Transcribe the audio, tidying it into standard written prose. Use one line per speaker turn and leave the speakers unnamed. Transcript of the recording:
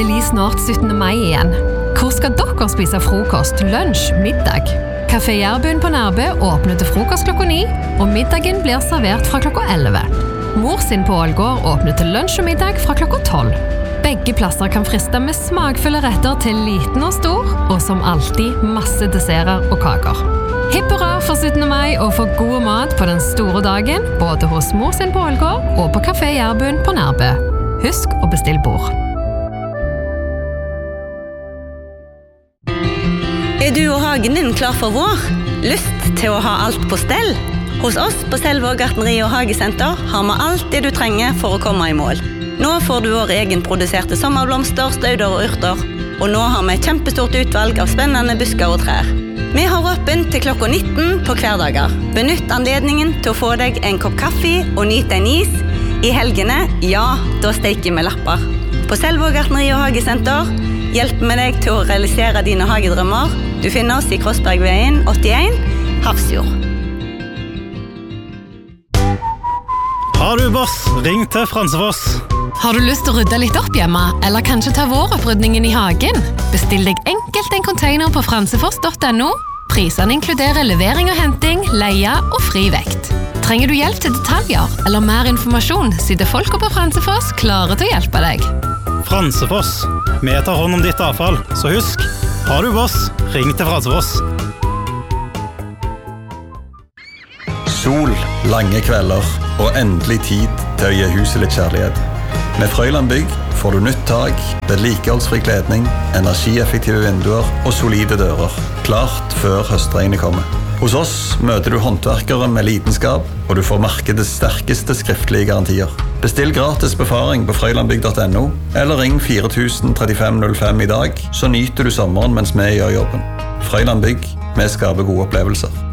endelig snart 17. mai igjen. Hvor skal dere spise frokost, lunsj, middag? Café Jærbuen på Nærbø åpner til frokost klokka 9, og middagen blir servert fra klokka 11. Mor sin på Ålgård åpner til lunsj og middag fra klokka 12. Begge plasser kan friste med smakfulle retter til liten og stor, og som alltid masse desserter og kaker. Hipp hurra for 17. mai og for god mat på den store dagen, både hos Mor sin på Ålgård og på Café Jærbuen på Nærbø. Husk å bestille bord.
Du og hagen din klar for vår? Lyst til å ha alt på stell? Hos oss på Selvåg gartneri og hagesenter har vi alt det du trenger for å komme i mål. Nå får du våre egenproduserte sommerblomster, stauder og urter, og nå har vi et kjempestort utvalg av spennende busker og trær. Vi har åpent til klokka 19 på hverdager. Benytt anledningen til å få deg en kopp kaffe og nyte en is. I helgene, ja, da steker vi lapper. På Selvåg gartneri og hagesenter hjelper vi deg til å realisere dine hagedrømmer. Du finner oss i Krossbergveien 81, Hafrsfjord.
Har du boss? Ring til Fransefoss.
Har du lyst til å rydde litt opp hjemme, eller kanskje ta våropprydningen i hagen? Bestill deg enkelt en container på fransefoss.no. Prisene inkluderer levering og henting, leie og fri vekt. Trenger du hjelp til detaljer eller mer informasjon, sitter folk på Fransefoss klare til å hjelpe deg.
Fransefoss. Vi tar hånd om ditt avfall, så husk, har du boss, ring til Fransefoss.
Sol, lange kvelder og endelig tid til å gi huset litt kjærlighet. Med Frøyland Bygg får du nytt tak, vedlikeholdsfri kledning, energieffektive vinduer og solide dører. Klart før høstregnet kommer. Hos oss møter du håndverkere med lidenskap, og du får markedets sterkeste skriftlige garantier. Bestill gratis befaring på frøylandbygg.no, eller ring 403505 i dag, så nyter du sommeren mens vi gjør jobben. Frøyland Bygg, vi skaper gode opplevelser.